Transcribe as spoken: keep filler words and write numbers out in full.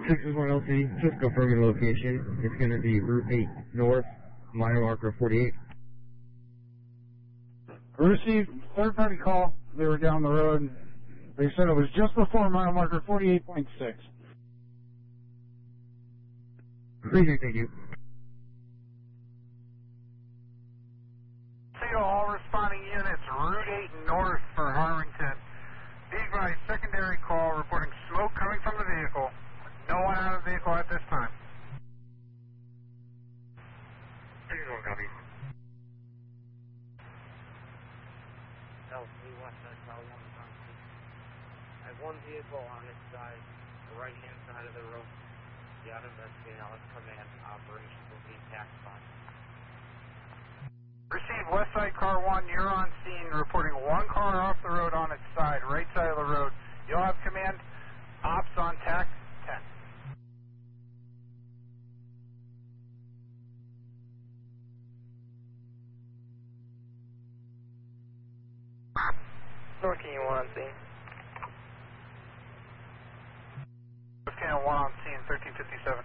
six one L C, just confirm your location. It's going to be Route eight North, mile marker forty-eight. Received third party call. They were down the road. They said it was just before mile marker forty-eight point six. Appreciate it, thank you. See all responding units, Route eight North for Harrington. Be advised, secondary call reporting smoke coming from the vehicle. No one out of the vehicle at this time. Please don't copy. L three West Side Car one is on scene. I have one vehicle on its side, the right hand side of the road. The out investigating Alex Command operation will be tax spot. Receive Westside Car one, you're on scene, reporting one car off the road on its side, right side of the road. You'll have command, ops on tack ten. North Canyon one on scene. North Canyon one on scene, thirteen fifty-seven.